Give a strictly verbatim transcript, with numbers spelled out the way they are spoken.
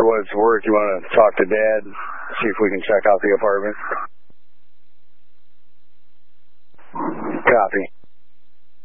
what it's worth, you want to talk to Dad, see if we can check out the apartment? Copy.